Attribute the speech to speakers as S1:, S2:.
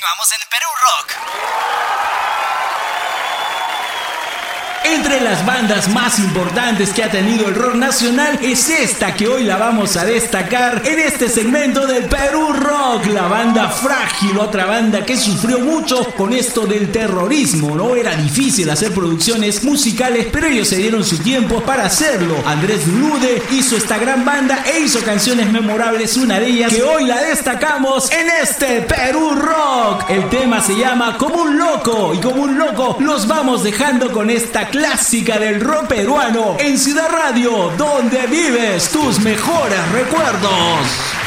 S1: Continuamos en Perú Rock.
S2: Entre las bandas más importantes que ha tenido el rock nacional es esta que hoy la vamos a destacar en este segmento del Perú Rock, la banda Frágil, otra banda que sufrió mucho con esto del terrorismo, ¿no? Era difícil hacer producciones musicales, pero ellos se dieron su tiempo para hacerlo. Andrés Lude hizo esta gran banda e hizo canciones memorables, una de ellas que hoy la destacamos en este Perú Rock. El tema se llama Como un Loco, y como un loco los vamos dejando con esta clásica del rock peruano en Ciudad Radio, donde vives tus mejores recuerdos.